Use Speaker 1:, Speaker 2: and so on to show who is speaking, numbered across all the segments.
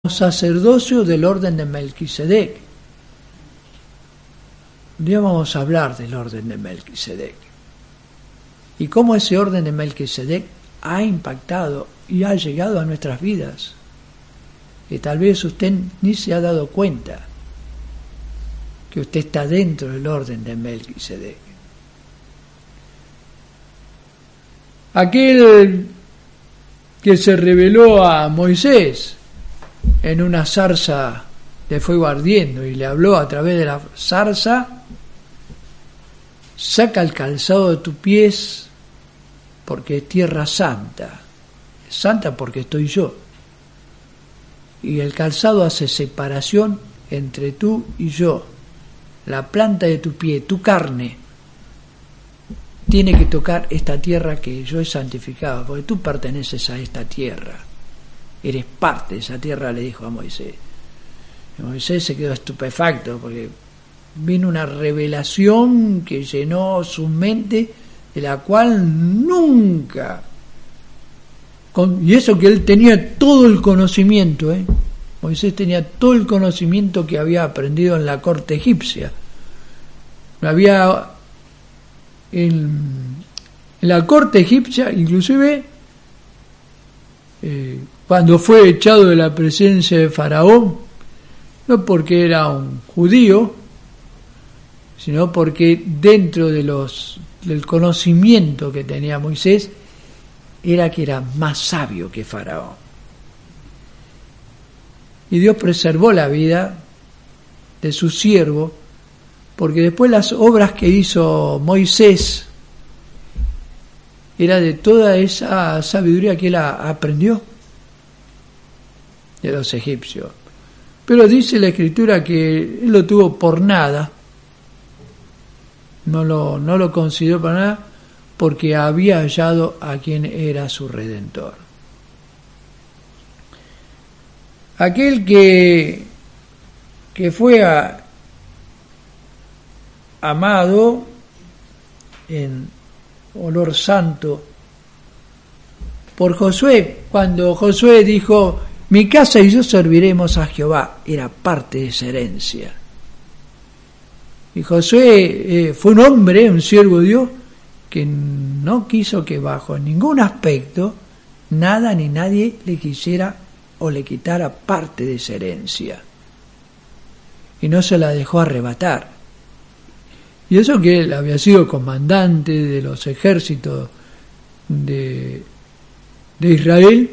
Speaker 1: sacerdocio del orden de Melquisedec. Un día vamos a hablar del orden de Melquisedec y cómo ese orden de Melquisedec ha impactado y ha llegado a nuestras vidas, que tal vez usted ni se ha dado cuenta que usted está dentro del orden de Melquisedec. Aquel que se reveló a Moisés en una zarza de fuego ardiendo y le habló a través de la zarza: saca el calzado de tus pies porque es tierra santa. Es santa porque estoy yo. Y el calzado hace separación entre tú y yo. La planta de tu pie, tu carne, tiene que tocar esta tierra que yo he santificado, porque tú perteneces a esta tierra. Eres parte de esa tierra, le dijo a Moisés. Y Moisés se quedó estupefacto porque vino una revelación que llenó su mente, de la cual nunca, y eso que él tenía todo el conocimiento, Moisés tenía todo el conocimiento que había aprendido en la corte egipcia. En la corte egipcia, inclusive, cuando fue echado de la presencia de Faraón, no porque era un judío, sino porque dentro del conocimiento que tenía Moisés, era que era más sabio que Faraón. Y Dios preservó la vida de su siervo, porque después las obras que hizo Moisés era de toda esa sabiduría que él aprendió de los egipcios. Pero dice la Escritura que él lo tuvo por nada, no lo consideró para nada, porque había hallado a quien era su Redentor. Aquel que fue amado en olor santo por Josué, cuando Josué dijo: mi casa y yo serviremos a Jehová, era parte de esa herencia. Y Josué fue un hombre, un siervo de Dios, que no quiso que bajo ningún aspecto nada ni nadie le quisiera o le quitara parte de esa herencia. Y no se la dejó arrebatar. Y eso que él había sido comandante de los ejércitos de Israel,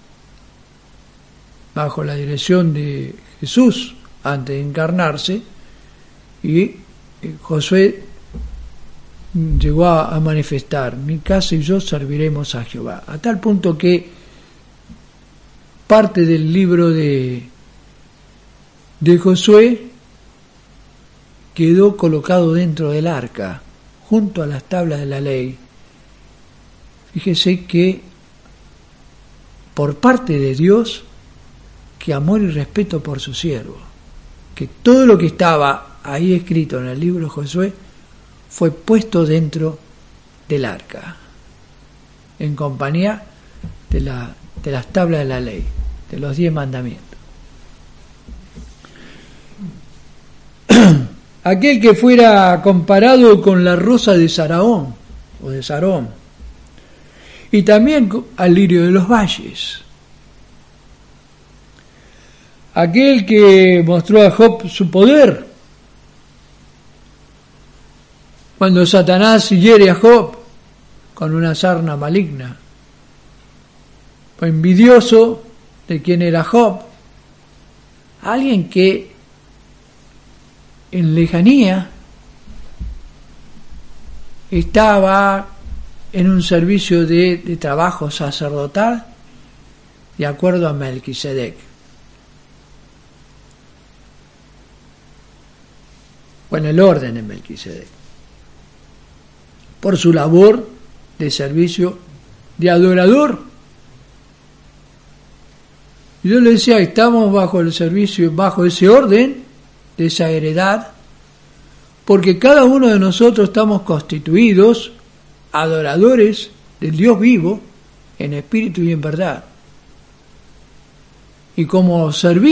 Speaker 1: bajo la dirección de Jesús antes de encarnarse, y Josué llegó a manifestar: mi casa y yo serviremos a Jehová, a tal punto que parte del libro de Josué quedó colocado dentro del arca, junto a las tablas de la ley. Fíjese que por parte de Dios, que amor y respeto por su siervo, que todo lo que estaba ahí escrito en el libro de Josué fue puesto dentro del arca, en compañía de las tablas de la ley, de los 10 mandamientos. Aquel que fuera comparado con la rosa de Sarón, y también al lirio de los valles. Aquel que mostró a Job su poder, cuando Satanás hiere a Job con una sarna maligna. Fue envidioso de quién era Job, alguien que en lejanía estaba en un servicio de trabajo sacerdotal de acuerdo a Melquisedec. Bueno, el orden de Melquisedec, por su labor de servicio de adorador. Yo le decía, estamos bajo el servicio, bajo ese orden, de esa heredad, porque cada uno de nosotros estamos constituidos adoradores del Dios vivo en espíritu y en verdad. y como servir